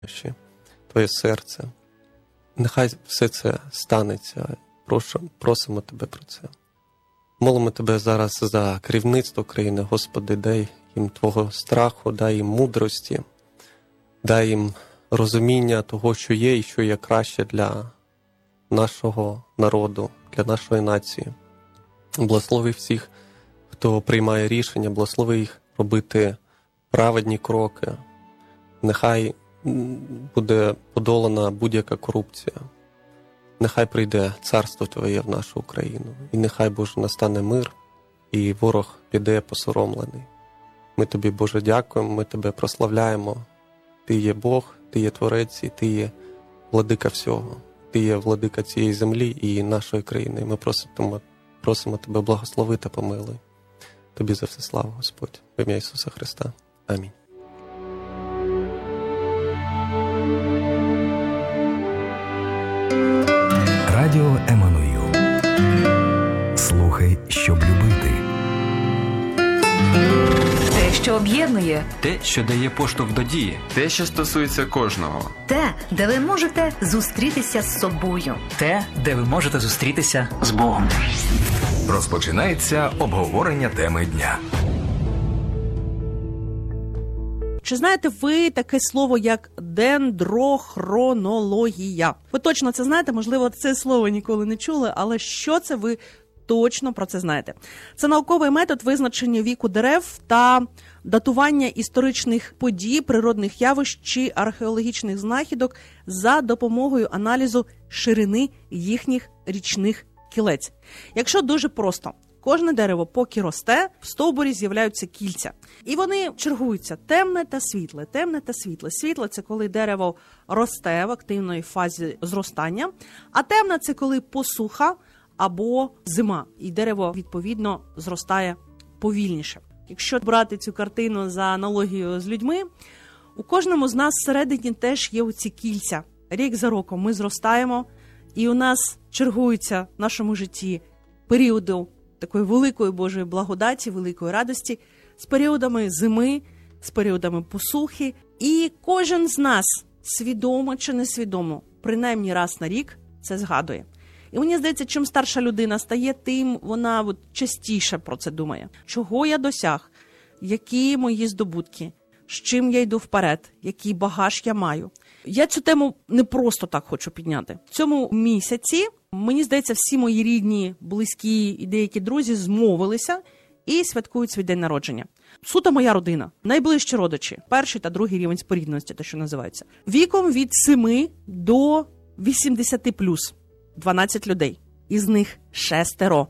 Твоє серце. Нехай все це станеться. Просимо Тебе про це. Молимо Тебе зараз за керівництво країни. Господи, дай їм Твого страху, дай їм мудрості, дай їм розуміння того, що є і що є краще для нашого народу, для нашої нації. Благослови всіх, хто приймає рішення, благослови їх робити праведні кроки. Нехай буде подолана будь-яка корупція. Нехай прийде царство Твоє в нашу Україну. І нехай, Боже, настане мир, і ворог піде посоромлений. Ми Тобі, Боже, дякуємо, ми Тебе прославляємо. Ти є Бог, Ти є Творець, і Ти є владика всього. Ти є владика цієї землі і нашої країни. І ми просимо Тебе, благослови та помилуй. Тобі за все слава, Господь, в ім'я Ісуса Христа. Амінь. Радіо Еммануїл. Слухай, щоб любити. Те, що об'єднує. Те, що дає поштовх до дії. Те, що стосується кожного. Те, де ви можете зустрітися з собою. Те, де ви можете зустрітися з Богом. Розпочинається обговорення теми дня. Чи знаєте ви таке слово, як дендрохронологія? Ви точно це знаєте, можливо, це слово ніколи не чули, але що це, ви точно про це знаєте. Це науковий метод визначення віку дерев та датування історичних подій, природних явищ чи археологічних знахідок за допомогою аналізу ширини їхніх річних кілець. Якщо дуже просто, кожне дерево, поки росте, в стовбурі з'являються кільця. І вони чергуються темне та світле, темне та світле. Світле – це коли дерево росте в активної фазі зростання, а темне – це коли посуха або зима, і дерево, відповідно, зростає повільніше. Якщо брати цю картину за аналогією з людьми, у кожному з нас всередині теж є оці кільця. Рік за роком ми зростаємо, і у нас чергуються в нашому житті періоди такої великої Божої благодаті, великої радості, з періодами зими, з періодами посухи. І кожен з нас, свідомо чи несвідомо, принаймні раз на рік це згадує. І мені здається, чим старша людина стає, тим вона частіше про це думає. Чого я досяг? Які мої здобутки? З чим я йду вперед? Який багаж я маю? Я цю тему не просто так хочу підняти. В цьому місяці, мені здається, всі мої рідні, близькі і деякі друзі змовилися і святкують свій день народження. Суто моя родина, найближчі родичі, перший та другий рівень спорідності, те, що називається. Віком від 7 до 80+, 12 людей. Із них шестеро,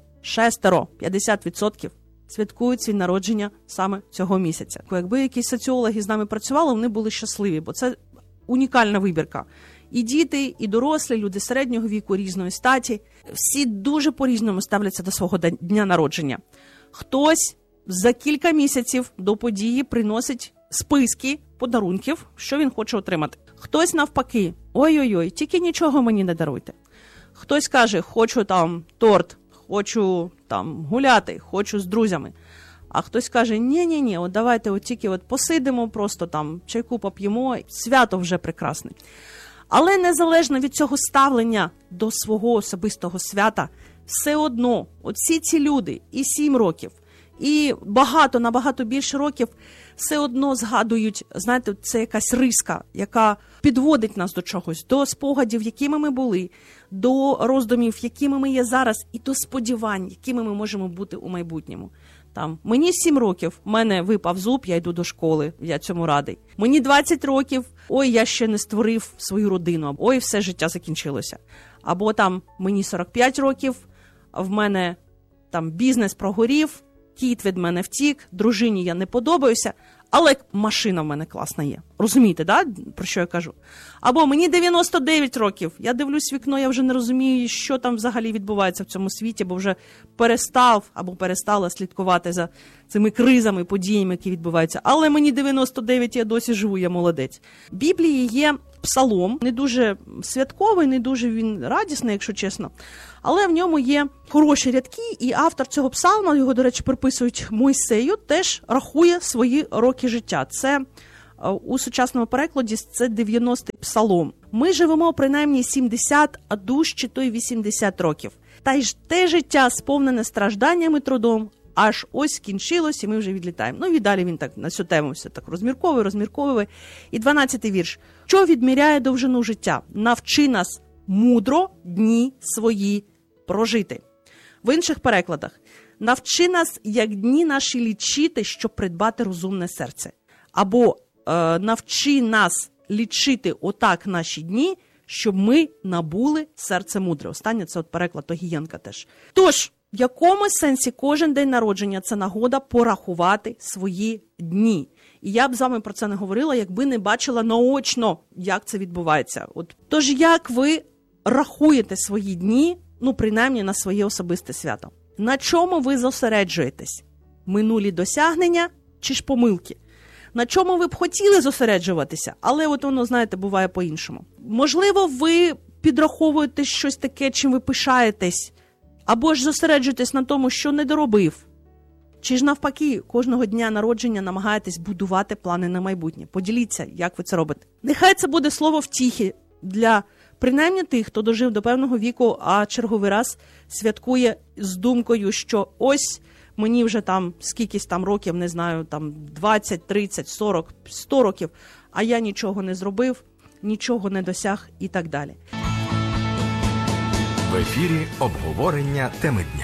50% святкують свій народження саме цього місяця. Якби якісь соціологи з нами працювали, вони були щасливі, бо це унікальна вибірка. І діти, і дорослі, люди середнього віку, різної статі, всі дуже по-різному ставляться до свого дня народження. Хтось за кілька місяців до події приносить списки подарунків, що він хоче отримати. Хтось навпаки, ой-ой-ой, тільки нічого мені не даруйте. Хтось каже, хочу там торт, хочу там гуляти, хочу з друзями. А хтось каже, ні-ні-ні, от давайте от тільки от посидимо, просто там чайку поп'ємо, свято вже прекрасне. Але незалежно від цього ставлення до свого особистого свята, все одно, от всі ці люди, і 7 років, і набагато більше років, все одно згадують, знаєте, це якась риска, яка підводить нас до чогось, до спогадів, якими ми були, до роздумів, якими ми є зараз, і до сподівань, якими ми можемо бути у майбутньому. Мені 7 років, в мене випав зуб, я йду до школи, я цьому радий. Мені 20 років, ой, я ще не створив свою родину, ой, все життя закінчилося. Або мені 45 років, в мене бізнес прогорів, кіт від мене втік, дружині я не подобаюся, але машина в мене класна є. Розумієте, да, про що я кажу? Або мені 99 років, я дивлюсь в вікно, я вже не розумію, що там взагалі відбувається в цьому світі, бо вже перестав або перестала слідкувати за цими кризами, подіями, які відбуваються. Але мені 99, я досі живу, я молодець. В Біблії є псалом, не дуже святковий, не дуже він радісний, якщо чесно. Але в ньому є хороші рядки, і автор цього псалма, його, до речі, приписують Мойсею, теж рахує свої роки життя. Це У сучасному перекладі це 90-й псалом. Ми живемо принаймні 70, а дужче то й 80 років. Та й те життя сповнене стражданням і трудом, аж ось скінчилось, і ми вже відлітаємо. Ну і далі він так на цю тему все так розмірковує. І 12-й вірш. Що відміряє довжину життя? Навчи нас мудро дні свої прожити. В інших перекладах. Навчи нас, як дні наші лічити, щоб придбати розумне серце. Або навчи нас лічити отак наші дні, щоб ми набули серце мудре. Останнє це от переклад Огієнка теж. Тож, в якомусь сенсі кожен день народження – це нагода порахувати свої дні. І я б з вами про це не говорила, якби не бачила наочно, як це відбувається. Тож, як ви рахуєте свої дні, ну, принаймні, на своє особисте свято? На чому ви зосереджуєтесь? Минулі досягнення чи ж помилки? На чому ви б хотіли зосереджуватися, але от воно, знаєте, буває по-іншому. Можливо, ви підраховуєте щось таке, чим ви пишаєтесь, або ж зосереджуєтесь на тому, що не доробив. Чи ж навпаки, кожного дня народження намагаєтесь будувати плани на майбутнє. Поділіться, як ви це робите. Нехай це буде слово втіхи для принаймні тих, хто дожив до певного віку, а черговий раз святкує з думкою, що ось мені вже там скількись там років, не знаю, там 20, 30, 40, 100 років, а я нічого не зробив, нічого не досяг і так далі. В ефірі обговорення теми дня.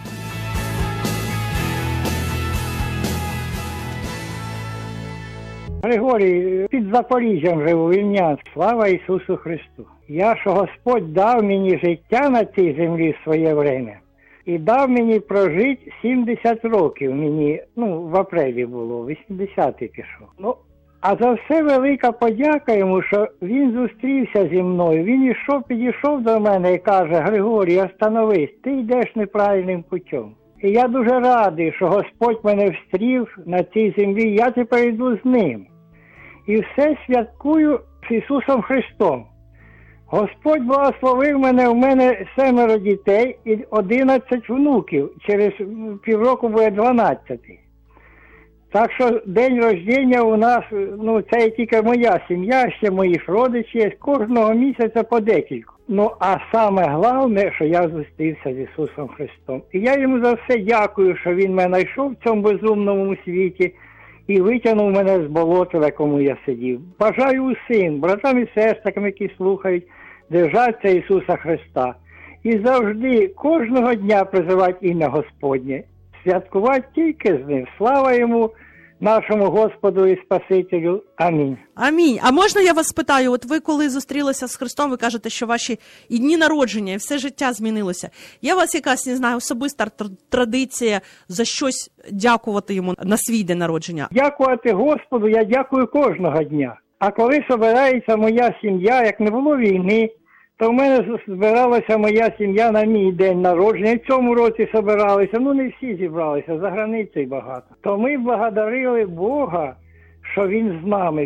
Григорій, під Запоріжжям живу, Вільнян. Слава Ісусу Христу! Я, що Господь дав мені життя на цій землі в своє время, і дав мені прожити 70 років, мені, в апрелі було, 80-й пішов. А за все велика подяка йому, що він зустрівся зі мною. Він підійшов до мене і каже: Григорій, остановись, ти йдеш неправильним путем. І я дуже радий, що Господь мене встрів на цій землі, я тепер йду з ним. І все святкую з Ісусом Христом. Господь благословив мене, у мене 7 дітей і 11 внуків. Через півроку буде 12. Так що день рождення у нас, це тільки моя сім'я, ще мої родичі є, кожного місяця по декілька. А саме головне, що я зустрівся з Ісусом Христом. І я йому за все дякую, що він мене знайшов в цьому безумному світі і витягнув мене з болота, в якому я сидів. Бажаю усім, братам і сестрам, які слухають, держатися Ісуса Христа. І завжди, кожного дня призивати ім'я Господнє. Святкувати тільки з ним. Слава йому, нашому Господу і Спасителю. Амінь. Амінь. А можна я вас спитаю, от ви коли зустрілися з Христом, ви кажете, що ваші і дні народження, і все життя змінилося. Є у вас якась, не знаю, особиста традиція за щось дякувати йому на свій день народження? Дякувати Господу я дякую кожного дня. А коли збирається моя сім'я, як не було війни, то в мене збиралася моя сім'я на мій день народження. І в цьому році збиралися, не всі зібралися, за границею багато. То ми благодарили Бога, що Він з нами.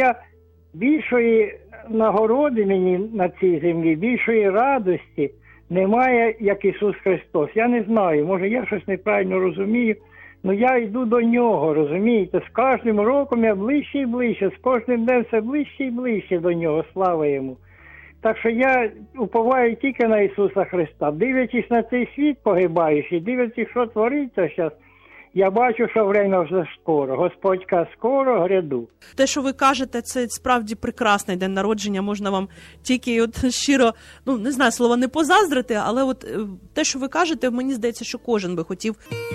Більшої нагороди мені на цій землі, більшої радості немає, як Ісус Христос. Я не знаю, може я щось неправильно розумію, але я йду до Нього, розумієте? З кожним роком я ближче і ближче, з кожним днем все ближче і ближче до Нього, слава Йому. Так що я уповаю тільки на Ісуса Христа. Дивлячись на цей світ погибаючий, дивлячись, що твориться зараз, я бачу, що время вже скоро. Господь каже, скоро гряду. Те, що ви кажете, це справді прекрасний день народження. Можна вам тільки щиро, не знаю, слова не позаздрити, але те, що ви кажете, мені здається, що кожен би хотів.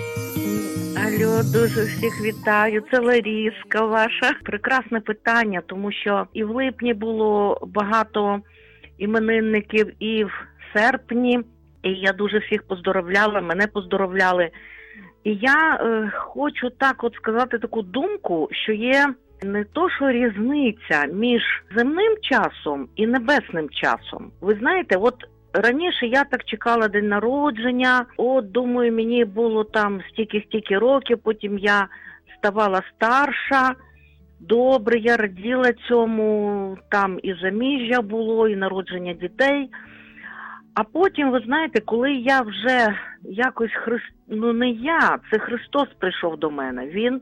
Алло, дуже всіх вітаю. Це Ларіска ваша. Прекрасне питання, тому що і в липні було багато іменинників, і в серпні. І я дуже всіх поздоровляла, мене поздоровляли. І я хочу так сказати таку думку, що є не то, що різниця між земним часом і небесним часом. Ви знаєте, раніше я так чекала день народження, думаю, мені було там стільки років, потім я ставала старша, добре, я раділа цьому, там і заміжжя було, і народження дітей. А потім, ви знаєте, коли я вже якось, не я, це Христос прийшов до мене, Він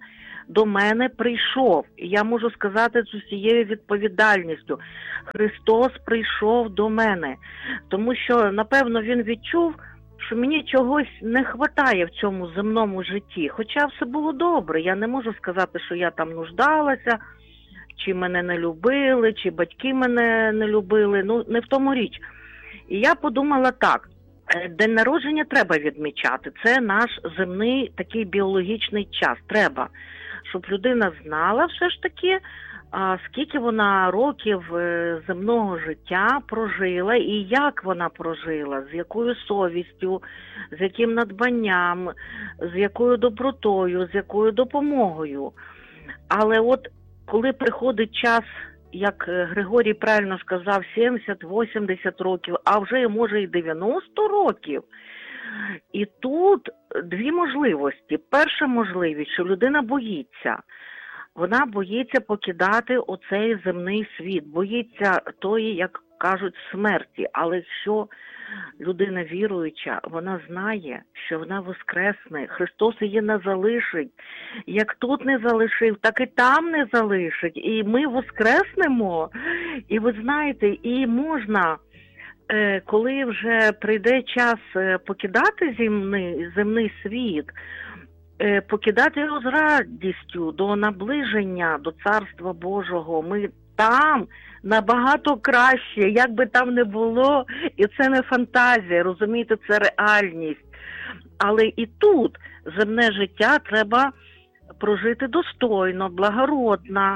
до мене прийшов. І я можу сказати з усією відповідальністю. Христос прийшов до мене. Тому що, напевно, він відчув, що мені чогось не хватає в цьому земному житті. Хоча все було добре. Я не можу сказати, що я там нуждалася, чи мене не любили, чи батьки мене не любили. Ну, не в тому річ. І я подумала так. День народження треба відмічати. Це наш земний такий біологічний час. Треба, щоб людина знала все ж таки, скільки вона років земного життя прожила і як вона прожила, з якою совістю, з яким надбанням, з якою добротою, з якою допомогою. Але от коли приходить час, як Григорій правильно сказав, 70-80 років, а вже може і 90 років. І тут дві можливості. Перша можливість, що людина боїться. Вона боїться покидати оцей земний світ, боїться тої, як кажуть, смерті. Але якщо людина віруюча, вона знає, що вона воскресне. Христос її не залишить. Як тут не залишив, так і там не залишить. І ми воскреснемо. І ви знаєте, і можна, коли вже прийде час покидати земний світ, покидати його з радістю до наближення до Царства Божого. Ми там набагато краще, як би там не було, і це не фантазія, розумієте, це реальність. Але і тут земне життя треба прожити достойно, благородно,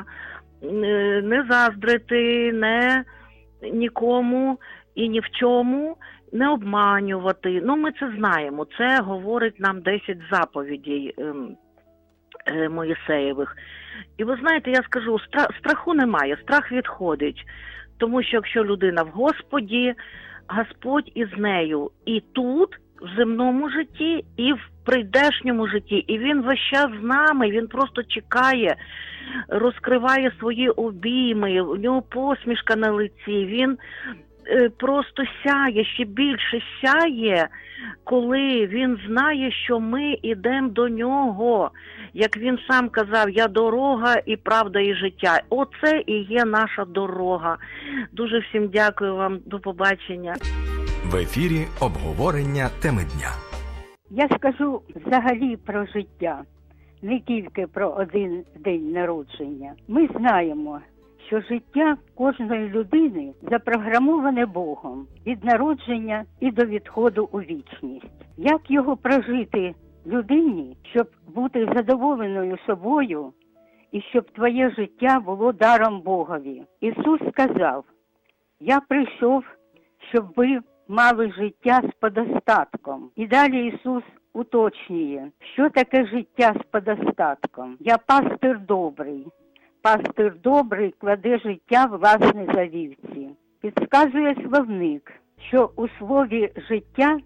не заздрити, не нікому і ні в чому не обманювати. Ну, ми це знаємо. Це говорить нам 10 заповідей Моїсеєвих. І ви знаєте, я скажу, страху немає, страх відходить. Тому що якщо людина в Господі, Господь із нею і тут, в земному житті, і в прийдешньому житті. І він весь час з нами, він просто чекає, розкриває свої обійми, у нього посмішка на лиці, він просто сяє, ще більше сяє, коли він знає, що ми йдемо до нього. Як він сам казав, я дорога і правда і життя. Оце і є наша дорога. Дуже всім дякую вам, до побачення. В ефірі обговорення теми дня. Я скажу взагалі про життя, не тільки про один день народження. Ми знаємо, що життя кожної людини запрограмоване Богом від народження і до відходу у вічність. Як його прожити людині, щоб бути задоволеною собою і щоб твоє життя було даром Богові? Ісус сказав, я прийшов, щоб ви мали життя з подостатком. І далі Ісус уточнює, що таке життя з подостатком. Я пастир добрий. Пастир добрий кладе життя власне за вівці. Підказує словник, що у слові «життя»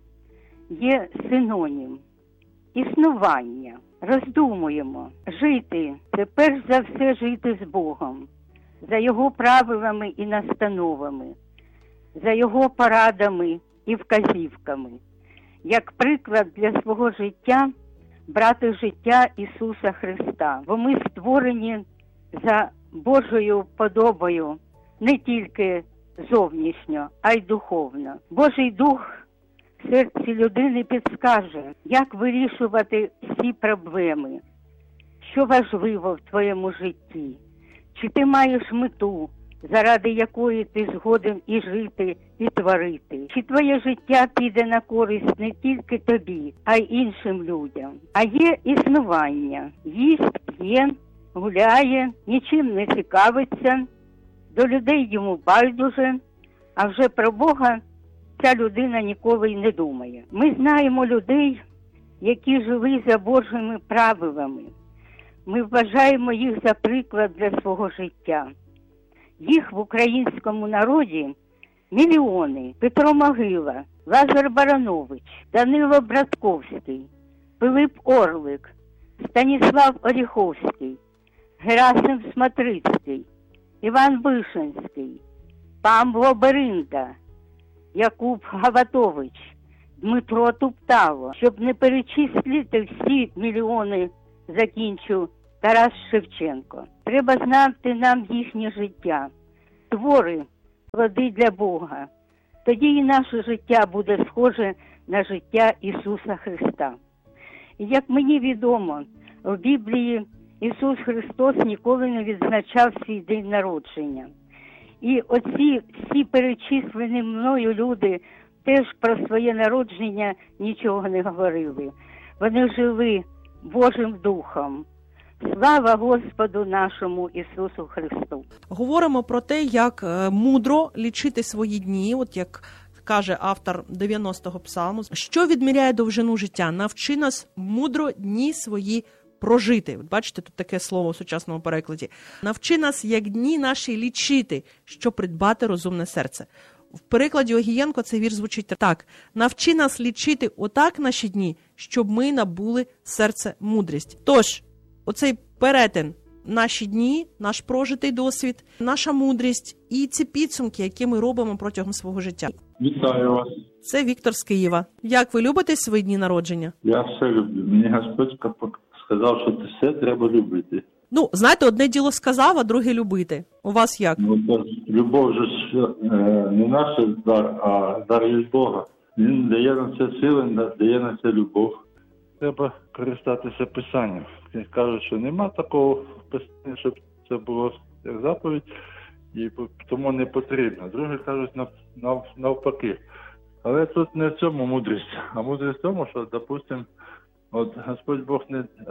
є синонім – існування. Роздумуємо. Жити – це перш за все жити з Богом, за Його правилами і настановами, за Його порадами і вказівками. Як приклад для свого життя брати життя Ісуса Христа. Бо ми створені за Божою подобою не тільки зовнішньо, а й духовно. Божий Дух в серці людини підскаже, як вирішувати всі проблеми, що важливо в твоєму житті, чи ти маєш мету, заради якої ти згоден і жити, і творити. Чи твоє життя піде на користь не тільки тобі, а й іншим людям. А є існування. Їсть, п'є, гуляє, нічим не цікавиться, до людей йому байдуже, а вже про Бога ця людина ніколи й не думає. Ми знаємо людей, які жили за Божими правилами. Ми вважаємо їх за приклад для свого життя. Їх в українському народі мільйони. Петро Могила, Лазар Баранович, Данило Братковський, Пилип Орлик, Станіслав Оріховський, Герасим Смотрицький, Іван Вишенський, Павло Беринда, Якуб Гаватович, Дмитро Туптало. Щоб не перечислити всі мільйони, закінчу Тарас Шевченко. Треба знати нам їхнє життя, твори, плоди для Бога. Тоді і наше життя буде схоже на життя Ісуса Христа. І як мені відомо, в Біблії Ісус Христос ніколи не відзначав свій день народження. І оці всі перечислені мною люди теж про своє народження нічого не говорили. Вони жили Божим Духом. Слава Господу нашому Ісусу Христу! Говоримо про те, як мудро лічити свої дні, от як каже автор 90-го псалму. Що відміряє довжину життя? Навчи нас мудро дні свої прожити. От бачите, тут таке слово у сучасному перекладі. Навчи нас, як дні наші лічити, щоб придбати розумне серце. В перекладі Огієнко цей вірш звучить так. Навчи нас лічити отак наші дні, щоб ми набули серце мудрість. Тож, оцей перетин наші дні, наш прожитий досвід, наша мудрість і ці підсумки, які ми робимо протягом свого життя. Вітаю вас. Це Віктор з Києва. Як ви любите свої дні народження? Я все люблю. Мені Господь сказав, що все треба любити. Ну, знаєте, одне діло сказав, а друге любити. У вас як? Ну, любов же ж не наш дар, а дар від Бога. Він дає на це сили, дає на це любов. Треба користатися Писанням. Кажуть, що нема такого Писання, щоб це було як заповідь, і тому не потрібно. Другі кажуть навпаки. Але тут не в цьому мудрість, а мудрість в тому, що, допустим, от Господь Бог,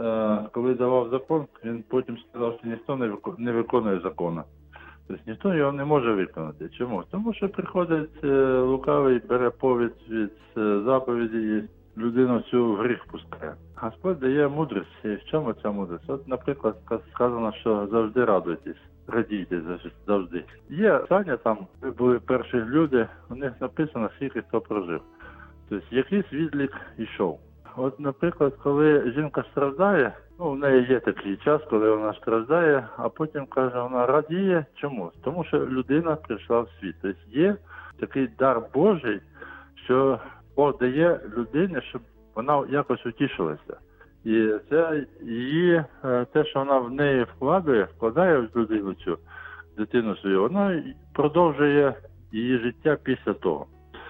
коли давав закон, він потім сказав, що ніхто не виконує закону. Тобто ніхто його не може виконати. Чому? Тому що приходить лукавий, бере повід від заповіді і людину цю в гріх пускає. Господь дає мудрість. І в чому ця мудрість? От, наприклад, сказано, що завжди радуйтесь, радійте завжди. Є Саня, там були перші люди, у них написано, скільки хто прожив. Тобто якийсь відлік йшов. От, наприклад, коли жінка страждає, в неї є такий час, коли вона страждає, а потім, каже, вона радіє. Чому? Тому що людина прийшла в світ. Тобто є такий дар Божий, що Бог дає людині, щоб вона якось утішилася. І це її, те, що вона в неї вкладає в людину цю, дитину свою, вона продовжує її життя після того.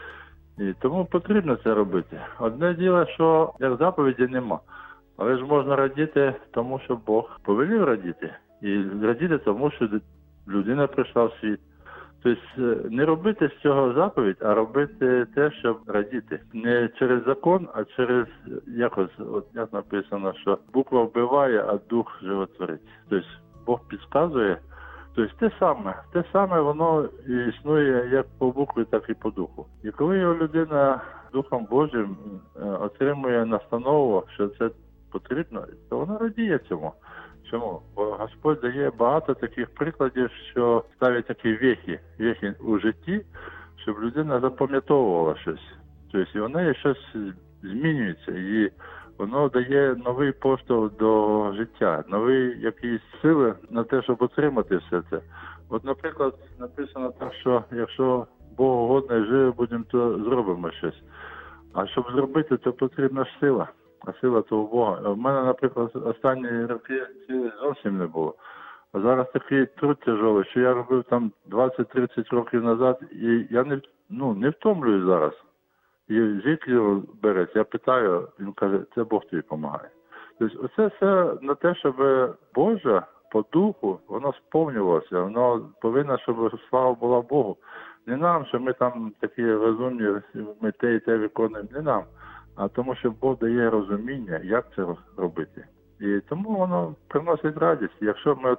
І тому потрібно це робити. Одне діло, що як заповіді нема. Але ж можна радіти тому, що Бог повелів радіти. І радіти тому, що людина прийшла в світ. Тобто не робити з цього заповідь, а робити те, щоб радіти. Не через закон, а через якось, от як написано, що буква вбиває, а дух животворить. Тобто Бог підказує. Тобто те саме воно існує як по букві, так і по духу. І коли його людина Духом Божим отримує настанову, що це потрібно, то вона радіє цьому. Чому? Бо Господь дає багато таких прикладів, що ставить такі вехи у житті, щоб людина запам'ятовувала щось. Тобто і вона щось змінюється, і воно дає новий поштовх до життя, нові якісь сили на те, щоб отримати все це. От, наприклад, написано так, що якщо Бог угодно і живе будемо, то зробимо щось. А щоб зробити, то потрібна ж сила. А сила то у Бога. У мене, наприклад, останні роки сили зовсім не було. А зараз такий труд тяжелий, що я робив там 20-30 років назад, і я не втомлююсь зараз. І звідки береться, я питаю, він каже, це Бог тобі допомагає. Тобто оце все на те, щоб Боже по духу, воно сповнювалося, воно повинно, щоб слава була Богу. Не нам, що ми там такі розумні, ми те і те виконуємо, не нам. А тому, що Бог дає розуміння, як це робити. І тому воно приносить радість. Якщо ми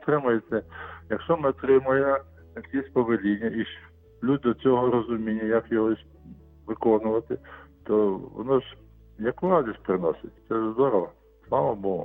отримуємо якісь повеління, і люди цього розуміння, як його виконувати, то воно ж яку радість приносить. Це ж здорово. Слава Богу.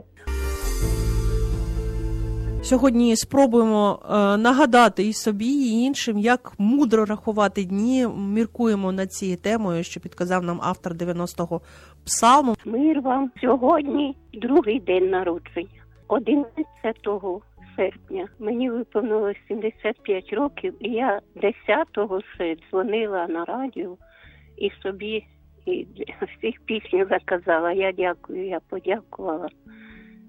Сьогодні спробуємо нагадати і собі, і іншим, як мудро рахувати дні. Міркуємо над цією темою, що підказав нам автор 90-го псалму. Мир вам. Сьогодні другий день народження. 11 серпня мені виповнилось 75 років, і я 10-го ще дзвонила на радіо і собі і всіх пісні заказала. Я дякую, я подякувала.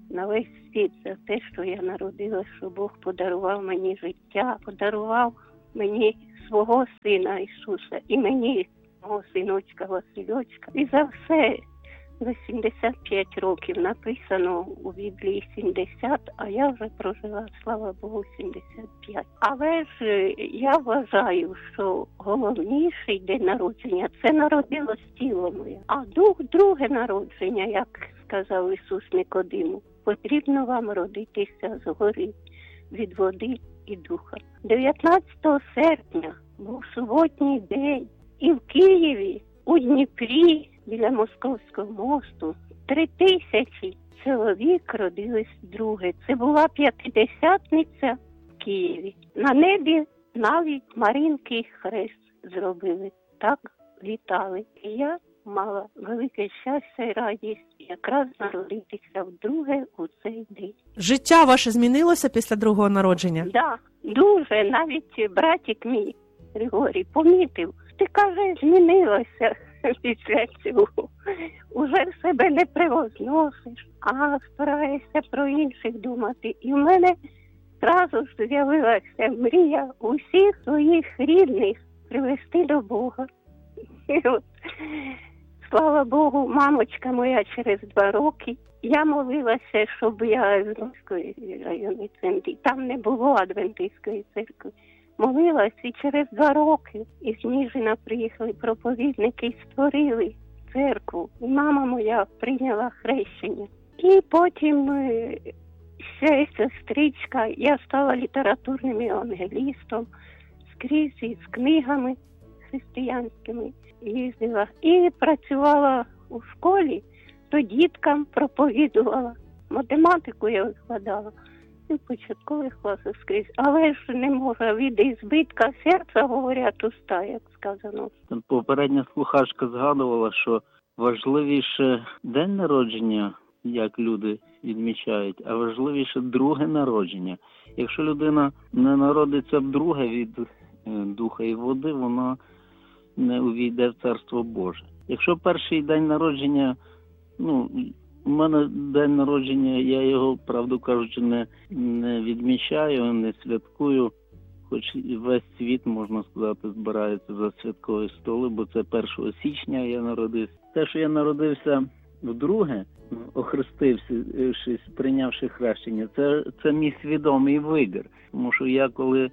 на весь світ за те, що я народилася, що Бог подарував мені життя, подарував мені свого сина Ісуса і мені мого синочка Васильочка. І за все, за 75 років написано у Біблії 70, а я вже прожила, слава Богу, 75. Але ж я вважаю, що головніший день народження – це народилось тіло моє. А друге народження, як сказав Ісус Никодиму, потрібно вам родитися згори від води і духа. 19 серпня був суботній день, і в Києві, у Дніпрі, біля Московського мосту, 3000 чоловік родились вдруге. Це була П'ятидесятниця в Києві. На небі навіть Марінький хрест зробили. Так вітали. І я мала велике щастя і радість якраз народитися вдруге у цей день. Життя ваше змінилося після другого народження? Так, дуже. Навіть братик мій Григорій помітив. Ти, каже, змінилося після цього. Уже в себе не превозносиш, а стараєшся про інших думати. І в мене зразу з'явилася мрія усіх своїх рідних привести до Бога. І от, слава Богу, мамочка моя через 2 роки. Я молилася, щоб я з Новської районної центрі, там не було Адвентистської церкви. Молилась, і через 2 роки із Ніжина приїхали проповідники і створили церкву. І мама моя прийняла хрещення. І потім ще сестричка, я стала літературним евангелістом, скрізь із книгами християнськими їздила. І працювала у школі, то діткам проповідувала. Математику я викладала. І в початкових класах скрізь. Але ж не може від ізбитка серця говорять уста, як сказано. Попередня слухачка згадувала, що важливіше день народження, як люди відмічають, а важливіше друге народження. Якщо людина не народиться вдруге від духа і води, вона не увійде в Царство Боже. Якщо перший день народження, у мене день народження, я його, правду кажучи, не відмічаю, не святкую, хоч весь світ, можна сказати, збирається за святкові столи, бо це 1 січня я народився. Те, що я народився вдруге, охрестившись, прийнявши хрещення, це мій свідомий вибір. Тому що я, коли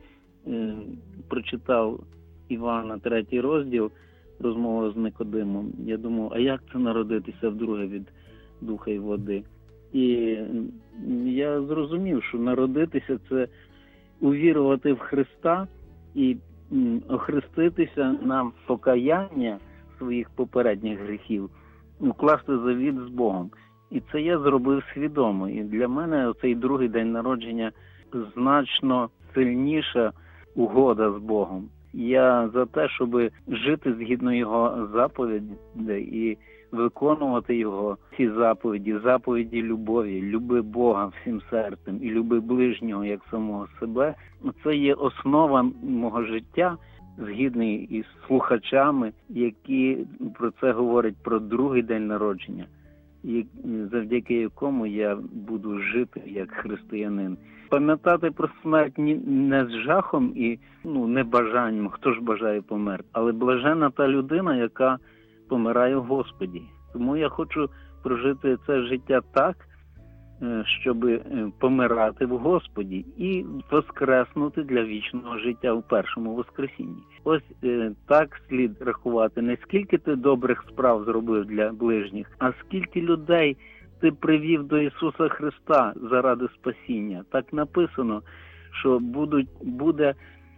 прочитав Івана 3 розділ, розмова з Никодимом, я думав, а як це народитися вдруге від духа і води? І я зрозумів, що народитися – це увірувати в Христа і охреститися на покаяння своїх попередніх гріхів, укласти завіт з Богом. І це я зробив свідомо. І для мене цей другий день народження значно сильніша угода з Богом. Я за те, щоб жити згідно Його заповідей і виконувати Його, ці заповіді любові, люби Бога всім серцем і люби ближнього як самого себе. Це є основа мого життя, згідний із слухачами, які про це говорять, про другий день народження, завдяки якому я буду жити як християнин. Пам'ятати про смерть не з жахом і небажанням, хто ж бажає померти, але блаженна та людина, яка помирає в Господі. Тому я хочу прожити це життя так, щоб помирати в Господі і воскреснути для вічного життя у першому воскресінні. Ось так слід рахувати, не скільки ти добрих справ зробив для ближніх, а скільки людей ти привів до Ісуса Христа заради спасіння. Так написано, що буде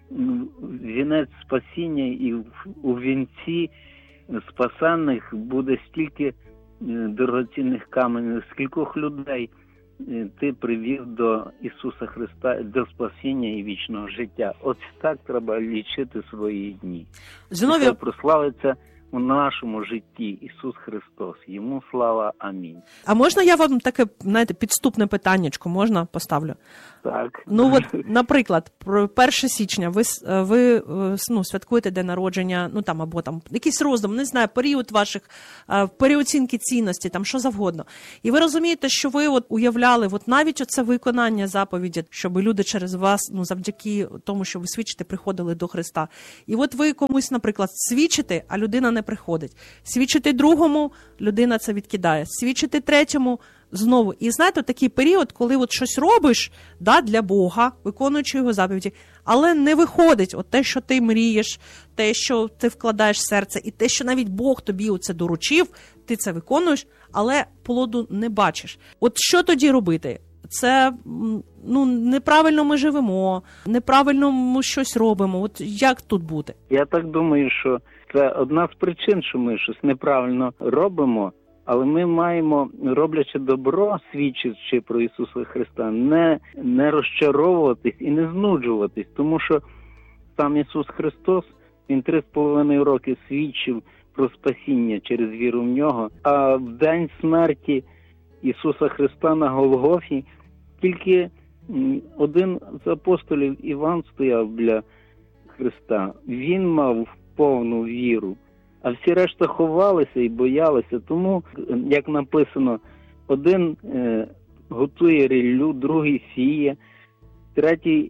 вінець спасіння, і у вінці спасенних буде стільки дорогоцінних каменів, скількох людей ти привів до Ісуса Христа, до спасіння і вічного життя. Ось так треба лічити свої дні. Зіновій... Прославиться у нашому житті Ісус Христос. Йому слава. Амінь. А можна я вам таке, знаєте, підступне питаннячко можна поставлю? Так. Ну от, наприклад, про 1 січня ви святкуєте день народження, ну там або там якийсь роздум, не знаю, період ваших переоцінки цінності, там що завгодно. І ви розумієте, що ви от уявляли, от навіть оце виконання заповіді, щоб люди через вас, ну завдяки тому, що ви свідчите, приходили до Христа. І от ви комусь, наприклад, свідчите, а людина не приходить. Свідчите другому, людина це відкидає. Свідчите третьому, знову. І знаєте, такий період, коли от щось робиш, да, для Бога, виконуючи його заповіді, але не виходить от те, що ти мрієш, те, що ти вкладаєш в серце, і те, що навіть Бог тобі оце доручив, ти це виконуєш, але плоду не бачиш. От що тоді робити? Це, ну, неправильно ми живемо, неправильно ми щось робимо. От як тут бути? Я так думаю, що це одна з причин, що ми щось неправильно робимо, але ми маємо, роблячи добро, свідчачи про Ісуса Христа, не розчаровуватись і не знуджуватись, тому що сам Ісус Христос, Він 3,5 роки свідчив про спасіння через віру в Нього, а в день смерті Ісуса Христа на Голгофі тільки один з апостолів, Іван, стояв біля Христа. Він мав повну віру, а всі решта ховалися і боялися. Тому, як написано, один готує ріллю, другий сіє, третій,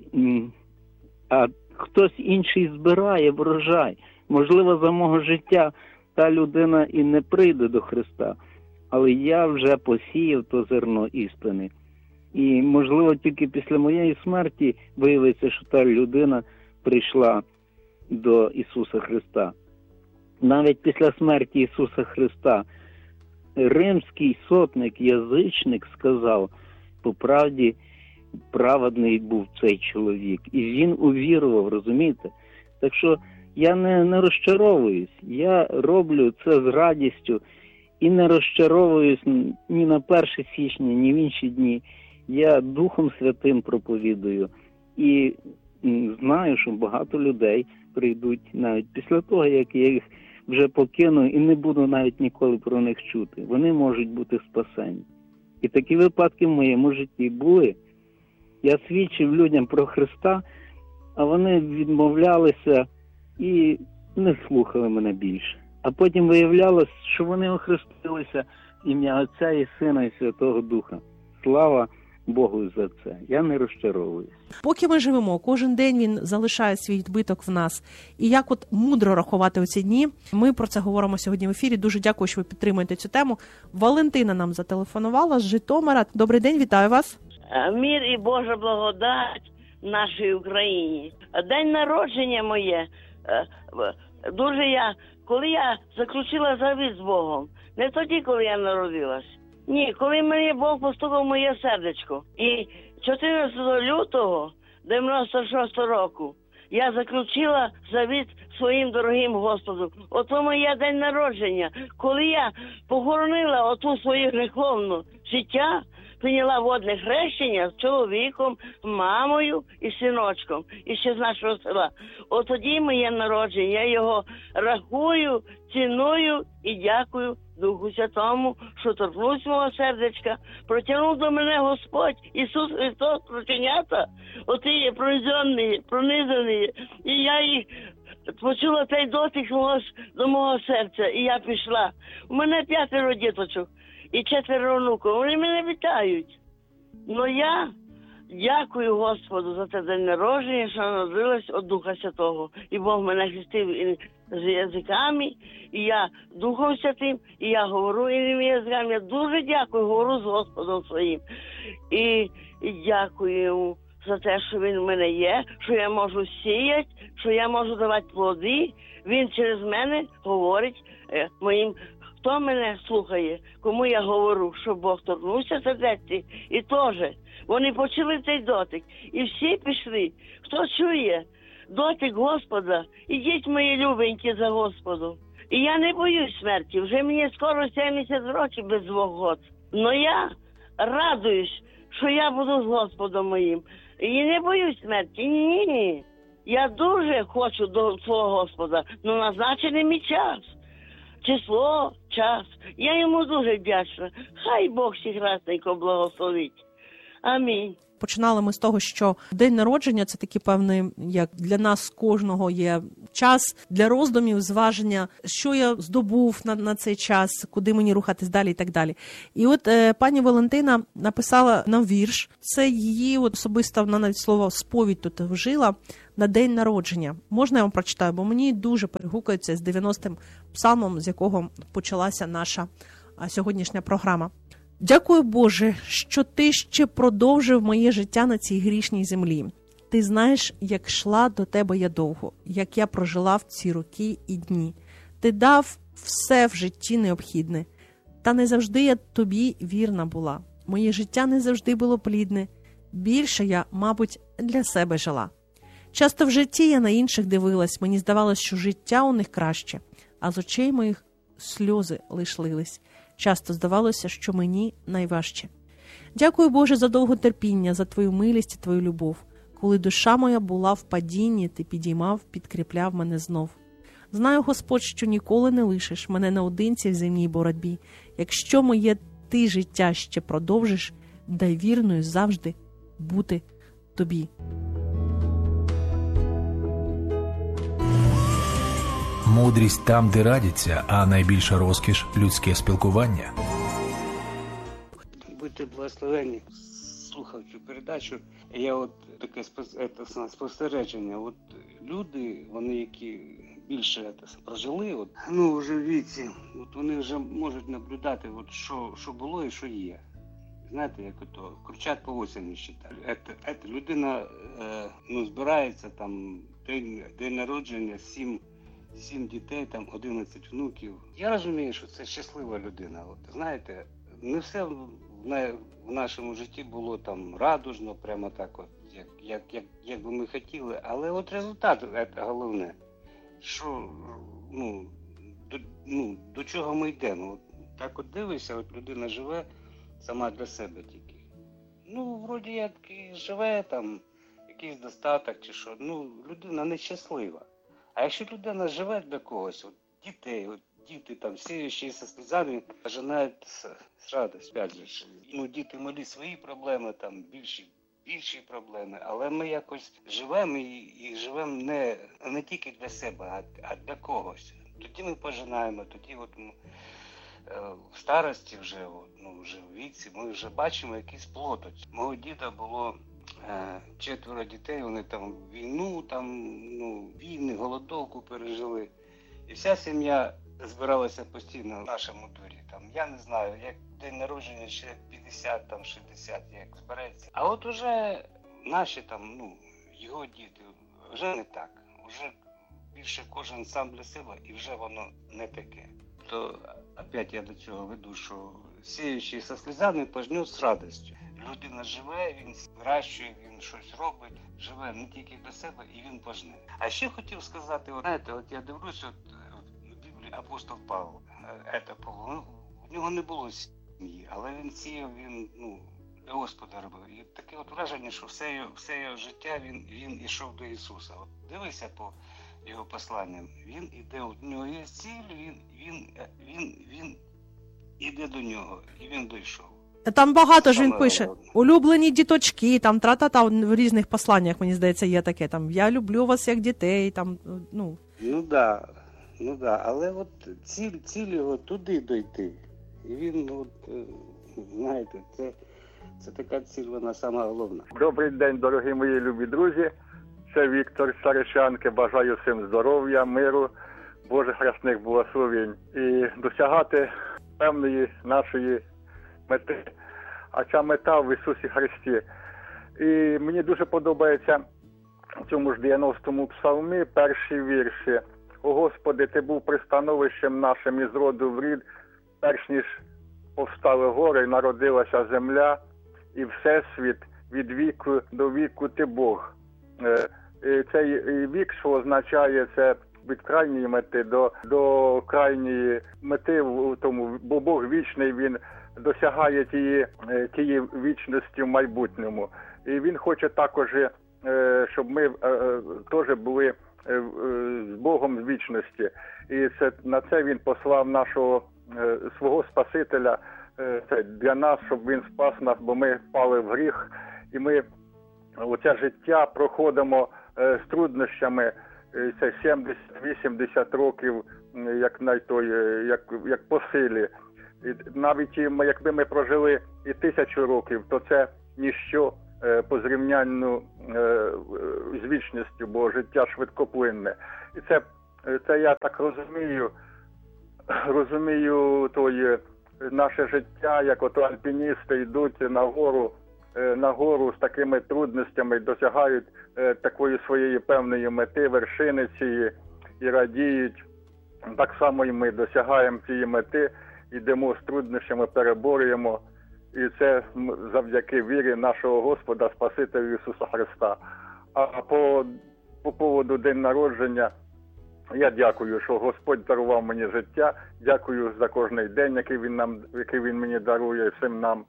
а хтось інший збирає врожай. Можливо, за мого життя та людина і не прийде до Христа, але я вже посіяв то зерно істини. І, можливо, тільки після моєї смерті виявиться, що та людина прийшла до Ісуса Христа. Навіть після смерті Ісуса Христа римський сотник, язичник сказав, по правді праведний був цей чоловік. І він увірував, розумієте? Так що я не розчаровуюсь, я роблю це з радістю і не розчаровуюсь ні на 1 січня, ні в інші дні. Я Духом Святим проповідую і знаю, що багато людей прийдуть навіть після того, як я їх вже покину і не буду навіть ніколи про них чути. Вони можуть бути спасені. І такі випадки в моєму житті були. Я свідчив людям про Христа, а вони відмовлялися і не слухали мене більше. А потім виявлялось, що вони охрестилися в ім'я Отця і Сина і Святого Духа. Слава Богу за це. Я не розчаровуюсь. Поки ми живемо, кожен день він залишає свій відбиток в нас. І як от мудро рахувати оці дні, ми про це говоримо сьогодні в ефірі. Дуже дякую, що ви підтримуєте цю тему. Валентина нам зателефонувала з Житомира. Добрий день, вітаю вас. Мир і Божа благодать нашій Україні. День народження моє. Коли я заключила завіт з Богом, не тоді, коли я народилась. Ні, коли мені Бог постукав моє сердечко. І 14 лютого 96 року я заключила завіт своїм дорогим Господом. Ото моє день народження. Коли я похоронила оту свою гріховну життя, прийняла водне хрещення з чоловіком, мамою і синочком, і ще з нашого села. От тоді моє народження, я його рахую, ціную і дякую Духу Святому, що торкнувся мого сердечка, протягнув до мене Господь, Ісус Христос, проченята, оті пронизані, і я їх почула цей дотик до мого серця, і я пішла. У мене 5 діточок і 4 онуків, вони мене вітають. Ну я дякую Господу за це день народження, що народилась від Духа Святого. І Бог мене хрестив з язиками, і я Духом Святим, і я говорю іними язиками. Я дуже дякую, говорю з Господом своїм. І дякую йому за те, що він в мене є, що я можу сіяти, що я можу давати плоди. Він через мене говорить моїм. Хто мене слухає, кому я говорю, що Бог торкнувся сердечці, і теж вони почули цей дотик. І всі пішли. Хто чує дотик Господа, ідіть, мої любенькі, за Господом. І я не боюсь смерті, вже мені скоро 70 років без 2 років. Но я радуюсь, що я буду з Господом моїм. І не боюсь смерті, ні. Я дуже хочу до свого Господа, але назначений мій час. число, час. Я йому дуже вдячна. Хай Бог всіх разненько благословить. Амінь. Починали ми з того, що день народження – це такий певний, як для нас кожного є час для роздумів, зваження, що я здобув на цей час, куди мені рухатись далі і так далі. І от пані Валентина написала нам вірш. Це її особисто, вона навіть слово «сповідь» тут вжила на день народження. Можна я вам прочитаю? Бо мені дуже перегукується з 90-м псалмом, з якого почалася наша сьогоднішня програма. Дякую, Боже, що Ти ще продовжив моє життя на цій грішній землі. Ти знаєш, як йшла до Тебе я довго, як я прожила в ці роки і дні. Ти дав все в житті необхідне, та не завжди я Тобі вірна була. Моє життя не завжди було плідне, більше я, мабуть, для себе жила. Часто в житті я на інших дивилась, мені здавалось, що життя у них краще, а з очей моїх сльози лиш лились. Часто здавалося, що мені найважче. Дякую, Боже, за довготерпіння, за Твою милість і Твою любов. Коли душа моя була в падінні, Ти підіймав, підкріпляв мене знов. Знаю, Господь, що ніколи не лишиш мене наодинці в земній боротьбі. Якщо моє Ти життя ще продовжиш, дай вірною завжди бути Тобі. Мудрість там, де радяться, а найбільша розкіш – людське спілкування. Будьте благословені. Слухав цю передачу. Я от таке спостереження. От люди, вони які більше прожили, вже в віці, вони вже можуть наблюдати, що було і що є. Знаєте, як ото кричать по осені считають. Людина збирається там день народження, 7 дітей, там 11 внуків. Я розумію, що це щаслива людина. Знаєте, не все в нашому житті було там радужно, прямо так, як би ми хотіли. Але результат це головне. Що, до чого ми йдемо. Так дивишся, людина живе сама для себе тільки. Вроді як і живе, там, якийсь достаток чи що. Людина нещаслива. А якщо людина живе для когось, дітей, діти там сіючі зі сльозами, пожинають з радістю. Діти малі свої проблеми, там більші проблеми, але ми якось живемо і живемо не тільки для себе, а для когось. Тоді ми пожинаємо, тоді в старості вже в віці ми вже бачимо якийсь плод. Мого діда було 4 дітей, вони там війну, війни, голодовку пережили. І вся сім'я збиралася постійно в нашому дворі. Я не знаю, як день народження ще 50, 60, як збереться. А уже наші його діти, вже не так. Вже більше кожен сам для себе і вже воно не таке. То опять я до цього веду, що сіючий зі сльозами пожне з радістю. Людина живе, він вирощує, він щось робить, живе не тільки для себе і він пожне. А ще хотів сказати, я дивлюся, в Біблії апостол Павло, в нього не було сім'ї, але він сіяв, він для Господа робив. І таке враження, що все його життя він ішов до Ісуса. Дивися по його посланням, він іде, у нього є ціль, він іде до нього, і він дійшов. Там багато ж він пише. Улюблені діточки, там тра-та-та, в різних посланнях, мені здається, є таке, там, я люблю вас як дітей, там, але ціль його туди дойти. І він, знаєте, це така ціль, вона сама головна. Добрий день, дорогі мої любі друзі. Це Віктор з Саричанки. Бажаю всім здоров'я, миру, Божих рясних благословень і досягати певної нашої мети. А ця мета в Ісусі Христі. І мені дуже подобається в цьому ж 90-му псалмі перші вірші. О Господи, Ти був пристановищем нашим із роду в рід, перш ніж повстали гори, народилася земля, і всесвіт від віку до віку Ти Бог. Цей вік, що означає, це від крайньої мети до крайньої мети, тому, бо Бог вічний, Він досягає тієї вічності в майбутньому. І Він хоче також, щоб ми теж були з Богом з вічності. І на це він послав нашого свого Спасителя для нас, щоб він спас нас, бо ми впали в гріх. І ми оце життя проходимо з труднощами, це 70-80 років, як по силі. І навіть якби ми прожили і 1000 років, то це ніщо по зрівнянню з вічністю, бо життя швидкоплинне. І це я так розумію наше життя, як ото альпіністи йдуть на гору з такими трудностями, досягають такої своєї певної мети, вершини цієї, і радіють. Так само і ми досягаємо цієї мети, йдемо з труднощами, переборюємо. І це завдяки вірі нашого Господа, Спасителя Ісуса Христа. А по поводу день народження, я дякую, що Господь дарував мені життя. Дякую за кожний день, який Він мені дарує, всім нам.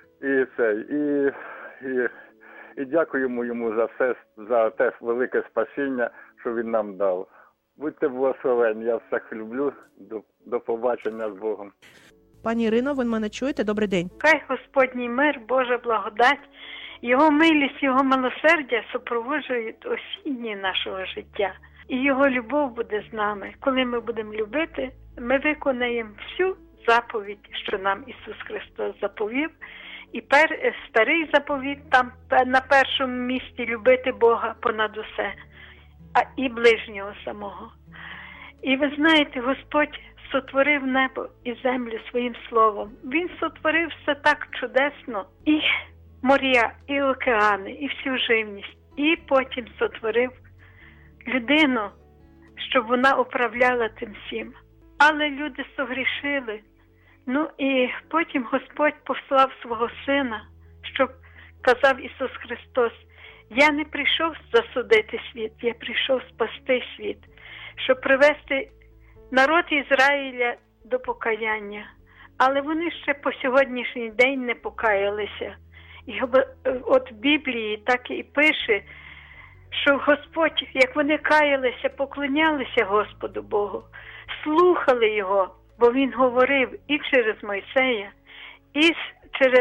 І дякуємо йому за все, за те велике спасіння, що він нам дав. Будьте благословені, я всіх люблю. До побачення з Богом. Пані Ірино, ви мене чуєте? Добрий день. Хай Господній мир, Божа благодать, Його милість, Його милосердя супроводжують осінні нашого життя. І Його любов буде з нами. Коли ми будемо любити, ми виконаємо всю заповідь, що нам Ісус Христос заповів. І старий заповіт там на першому місці любити Бога понад усе, і ближнього самого. І ви знаєте, Господь сотворив небо і землю своїм словом. Він сотворив все так чудесно, і моря, і океани, і всю живність. І потім сотворив людину, щоб вона управляла тим всім. Але люди согрішили. Ну і потім Господь послав свого Сина, щоб, казав Ісус Христос, я не прийшов засудити світ, я прийшов спасти світ, щоб привести народ Ізраїля до покаяння. Але вони ще по сьогоднішній день не покаялися. І от в Біблії так і пише, що Господь, як вони каялися, поклонялися Господу Богу, слухали Його, бо Він говорив і через Мойсея, і через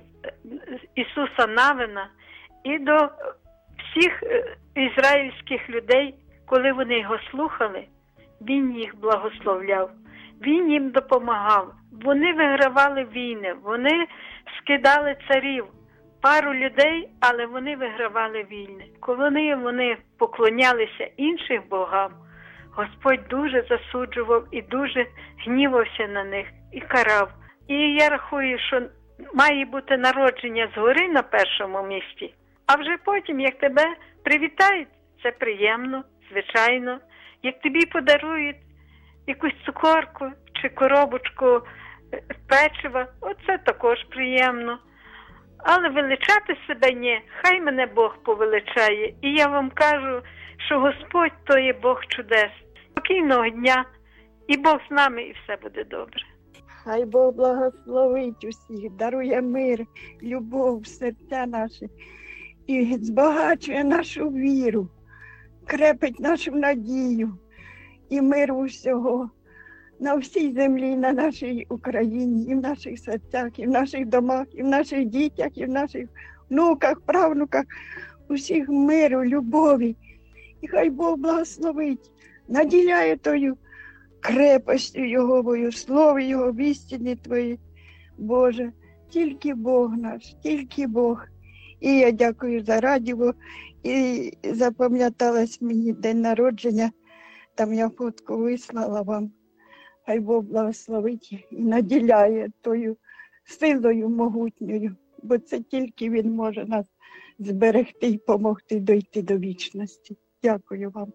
Ісуса Навина, і до всіх ізраїльських людей, коли вони Його слухали, Він їх благословляв, Він їм допомагав. Вони вигравали війни, вони скидали царів, пару людей, але вони вигравали війни. Коли вони поклонялися іншим богам, Господь дуже засуджував і дуже гнівався на них і карав. І я рахую, що має бути народження згори на першому місці, а вже потім, як тебе привітають, це приємно, звичайно. Як тобі подарують якусь цукорку чи коробочку печива, оце також приємно. Але величати себе ні, хай мене Бог повеличає. І я вам кажу, що Господь то є Бог чудес. Спокійного дня, і Бог з нами, і все буде добре. Хай Бог благословить усіх, дарує мир, любов в серця наші і збагачує нашу віру, крепить нашу надію і мир усього на всій землі, на нашій Україні, і в наших серцях, і в наших домах, і в наших дітях, і в наших внуках, правнуках, усіх миру, любові. І хай Бог благословить, наділяє тою крепостю Його, слово Його, в істині Твої, Боже. Тільки Бог наш, тільки Бог. І я дякую за радіо, і запам'яталась мені день народження, там я фотку вислала вам. Хай Бог благословить і наділяє тою силою могутньою, бо це тільки Він може нас зберегти і допомогти дойти до вічності. Дякую вам.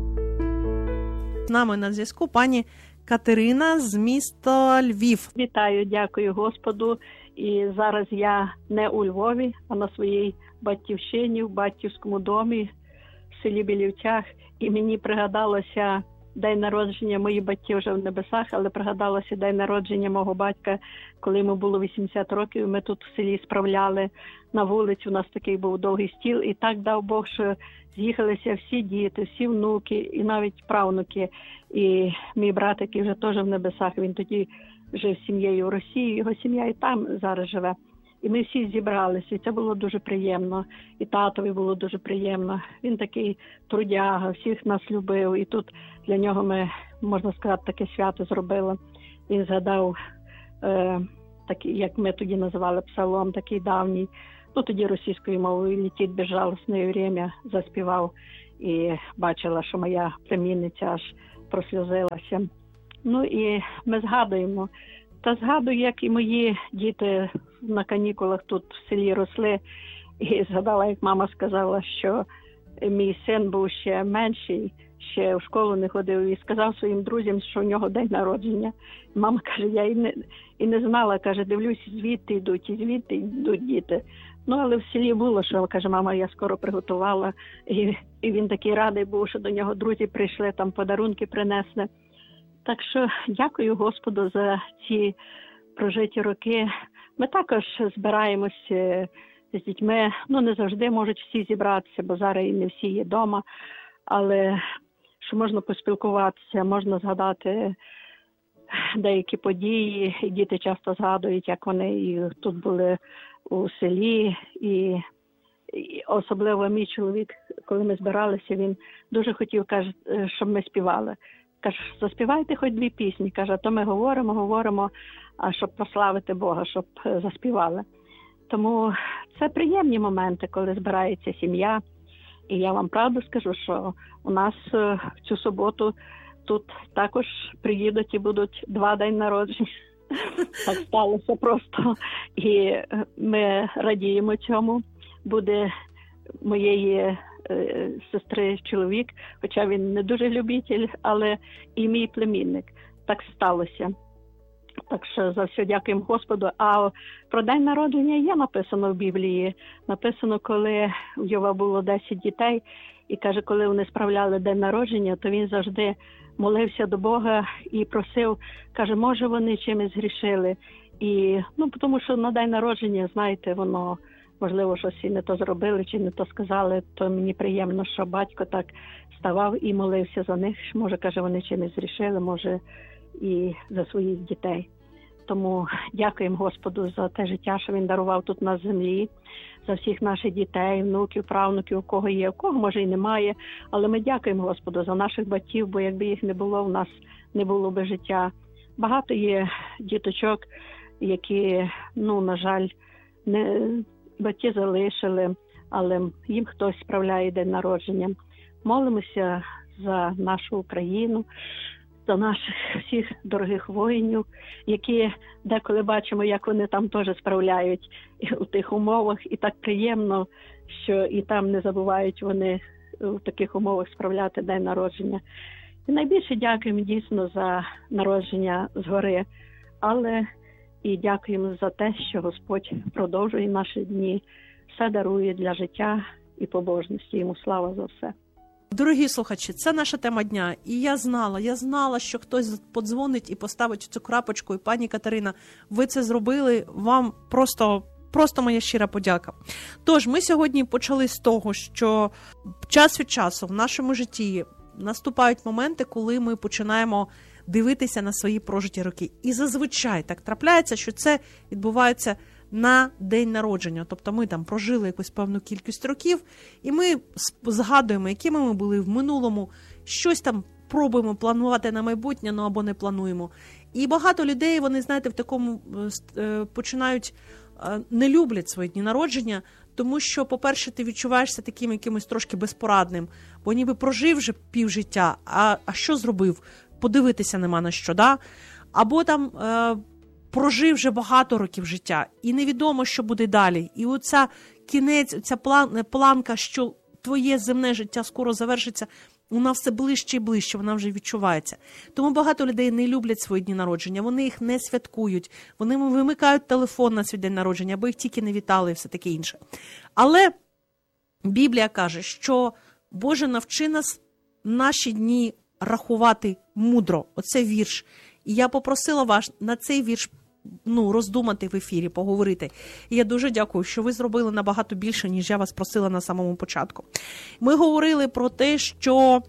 З нами на зв'язку пані Катерина з міста Львів. Вітаю, дякую Господу. І зараз я не у Львові, а на своїй батьківщині, в батьківському домі, в селі Білівцях. І мені пригадалося день народження моїх батьків вже в небесах, але пригадалося день народження мого батька, коли йому було 80 років, ми тут в селі справляли на вулиці, у нас такий був довгий стіл, і так дав Бог, що з'їхалися всі діти, всі внуки і навіть правнуки. І мій брат, який вже теж в небесах, він тоді жив з сім'єю в Росії, його сім'я і там зараз живе. І ми всі зібралися, і це було дуже приємно. І татові було дуже приємно. Він такий трудяга, всіх нас любив. І тут для нього ми, можна сказати, таке свято зробили. Він згадав, такий, як ми тоді називали, псалом, такий давній. Ну, тоді російською мовою «Летить безжалостне время» заспівав. І бачила, що моя племінниця аж просльозилася. Ну і ми згадуємо. Та згадую, як і мої діти на канікулах тут в селі росли. І згадала, як мама сказала, що мій син був ще менший, ще в школу не ходив, і сказав своїм друзям, що в нього день народження. І мама каже, я і не знала, каже, дивлюсь, звідти йдуть діти. Ну, але в селі було, що, каже, мама, я скоро приготувала. І він такий радий був, що до нього друзі прийшли, там подарунки принесли. Так що дякую Господу за ці прожиті роки. Ми також збираємося з дітьми. Ну, не завжди можуть всі зібратися, бо зараз і не всі є вдома. Але що можна поспілкуватися, можна згадати деякі події. І діти часто згадують, як вони і тут були у селі. І особливо мій чоловік, коли ми збиралися, він дуже хотів, каже, щоб ми співали. Каже, заспівайте хоч 2 пісні. Каже, а то ми говоримо, а щоб прославити Бога, щоб заспівали. Тому це приємні моменти, коли збирається сім'я. І я вам правду скажу, що у нас в цю суботу тут також приїдуть і будуть 2 дні народження. Так сталося просто. І ми радіємо цьому. Буде моєї сестри чоловік, хоча він не дуже любитель, але і мій племінник. Так сталося. Так що за все дякуємо Господу. А про день народження є написано в Біблії. Написано, коли у Йова було 10 дітей, і каже, коли вони справляли день народження, то він завжди молився до Бога і просив, каже, може вони чимось згрішили. І, ну, тому що на день народження, знаєте, воно, можливо, щось і не то зробили, чи не то сказали, то мені приємно, що батько так ставав і молився за них. Може, каже, вони чимось зрішили, може, і за своїх дітей. Тому дякуємо Господу за те життя, що Він дарував тут на землі, за всіх наших дітей, внуків, правнуків, у кого є, у кого, може, і немає. Але ми дякуємо Господу за наших батьків, бо якби їх не було, в нас не було би життя. Багато є діточок, які, ну, на жаль, не батьки залишили, але їм хтось справляє день народження. Молимося за нашу Україну, за наших всіх дорогих воїнів, які деколи бачимо, як вони там теж справляють у тих умовах. І так приємно, що і там не забувають вони в таких умовах справляти день народження. І найбільше дякуємо дійсно за народження згори, але і дякуємо за те, що Господь продовжує наші дні, все дарує для життя і побожності. Йому слава за все. Дорогі слухачі, це наша тема дня. І я знала, що хтось подзвонить і поставить цю крапочку. І пані Катерина, ви це зробили, вам просто моя щира подяка. Тож, ми сьогодні почали з того, що час від часу в нашому житті наступають моменти, коли ми починаємо дивитися на свої прожиті роки. І зазвичай так трапляється, що це відбувається на день народження. Тобто ми там прожили якусь певну кількість років, і ми згадуємо, якими ми були в минулому, щось там пробуємо планувати на майбутнє, ну або не плануємо. І багато людей, вони, знаєте, в такому починають, не люблять свої дні народження, тому що, по-перше, ти відчуваєшся таким якимось трошки безпорадним, бо ніби прожив вже півжиття, а що зробив? Подивитися нема на що, да? Або там прожив вже багато років життя, і невідомо, що буде далі. І оця кінець, ця планка, що твоє земне життя скоро завершиться, вона все ближче і ближче, вона вже відчувається. Тому багато людей не люблять свої дні народження, вони їх не святкують, вони вимикають телефон на свій день народження, або їх тільки не вітали і все таке інше. Але Біблія каже, що Боже, навчи нас наші дні рахувати мудро. Оце вірш. І я попросила вас на цей вірш роздумати в ефірі, поговорити. І я дуже дякую, що ви зробили набагато більше, ніж я вас просила на самому початку. Ми говорили про те, що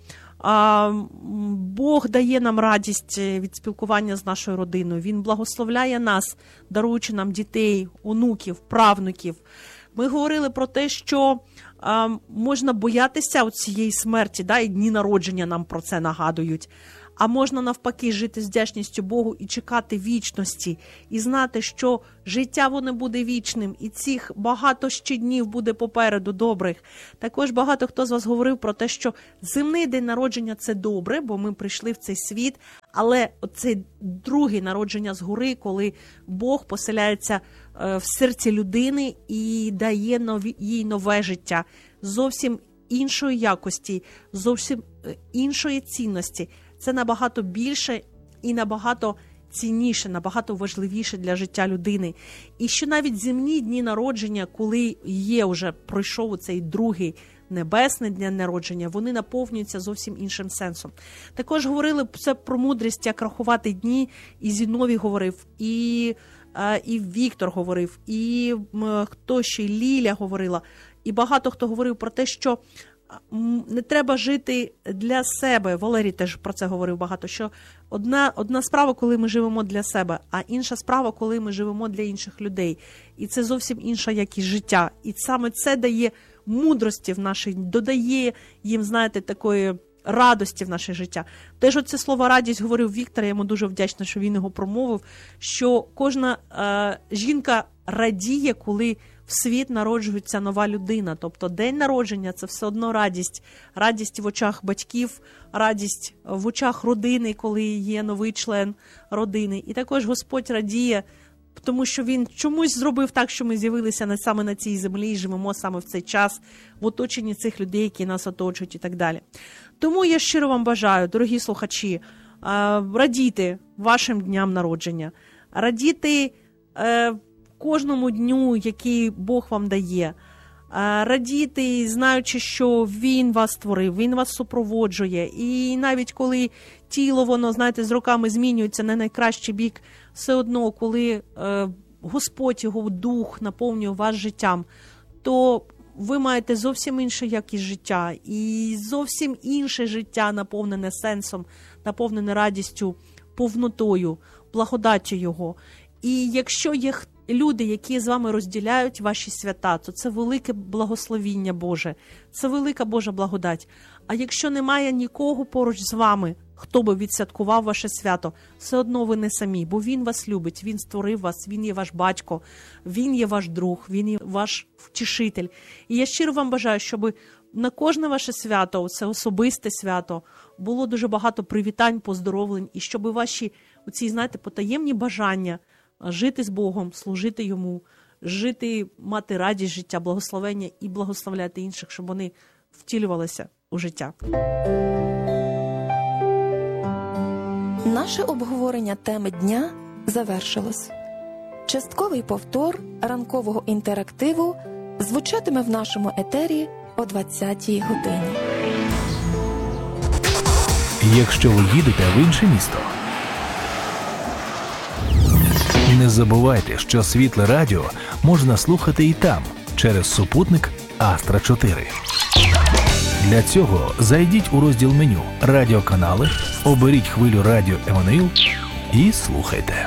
Бог дає нам радість від спілкування з нашою родиною. Він благословляє нас, даруючи нам дітей, онуків, правнуків. Ми говорили про те, що можна боятися цієї смерті, і дні народження нам про це нагадують. А можна навпаки жити з вдячністю Богу і чекати вічності, і знати, що життя воно буде вічним, і цих багато ще днів буде попереду добрих. Також багато хто з вас говорив про те, що земний день народження – це добре, бо ми прийшли в цей світ, але оце друге народження згори, коли Бог поселяється в серці людини і дає їй нове життя, зовсім іншої якості, зовсім іншої цінності. Це набагато більше і набагато цінніше, набагато важливіше для життя людини. І що навіть земні дні народження, коли пройшов цей другий небесний день народження, вони наповнюються зовсім іншим сенсом. Також говорили це про мудрість, як рахувати дні, і Зіновій говорив, і Віктор говорив, і хто ще, Ліля говорила, і багато хто говорив про те, що не треба жити для себе. Валерій теж про це говорив багато, що одна справа, коли ми живемо для себе, а інша справа, коли ми живемо для інших людей. І це зовсім інша якість життя. І саме це дає мудрості в нашій, додає їм, такої радості в наше життя. Теж оце слово радість говорив Віктор, я йому дуже вдячна, що він його промовив, що кожна жінка радіє, коли в світ народжується нова людина. Тобто день народження – це все одно радість. Радість в очах батьків, радість в очах родини, коли є новий член родини. І також Господь радіє, тому що Він чомусь зробив так, що ми з'явилися саме на цій землі і живемо саме в цей час в оточенні цих людей, які нас оточують і так далі. Тому я щиро вам бажаю, дорогі слухачі, радіти вашим дням народження, радіти кожному дню, який Бог вам дає, радіти, знаючи, що Він вас створив, Він вас супроводжує. І навіть коли тіло, воно, з роками змінюється на найкращий бік, все одно, коли Господь, Його Дух наповнює вас життям, то ви маєте зовсім інше якість життя. І зовсім інше життя, наповнене сенсом, наповнене радістю, повнотою, благодаттю Його. І якщо є люди, які з вами розділяють ваші свята, то це велике благословіння Боже, це велика Божа благодать. А якщо немає нікого поруч з вами, хто би відсвяткував ваше свято, все одно ви не самі, бо Він вас любить, Він створив вас, Він є ваш батько, Він є ваш друг, Він є ваш втішитель. І я щиро вам бажаю, щоб на кожне ваше свято, це особисте свято, було дуже багато привітань, поздоровлень, і щоб ваші оці, потаємні бажання жити з Богом, служити Йому, жити, мати радість життя, благословення і благословляти інших, щоб вони втілювалися у життя. Наше обговорення теми дня завершилось. Частковий повтор ранкового інтерактиву звучатиме в нашому етері о 20-й годині. Якщо ви їдете в інше місто, не забувайте, що Світле Радіо можна слухати і там, через супутник Астра 4. Для цього зайдіть у розділ меню «Радіоканали», оберіть хвилю радіо Еммануїл і слухайте.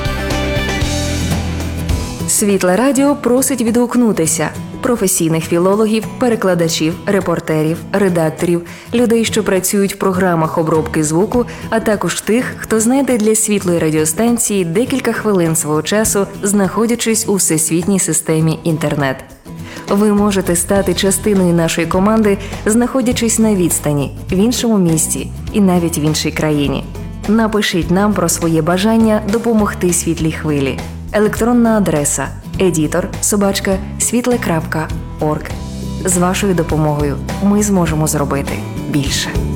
Світле Радіо просить відгукнутися професійних філологів, перекладачів, репортерів, редакторів, людей, що працюють в програмах обробки звуку, а також тих, хто знайде для світлої радіостанції декілька хвилин свого часу, знаходячись у всесвітній системі інтернет. Ви можете стати частиною нашої команди, знаходячись на відстані, в іншому місті і навіть в іншій країні. Напишіть нам про своє бажання допомогти світлій хвилі. Електронна адреса editor@світле.орг. З вашою допомогою ми зможемо зробити більше.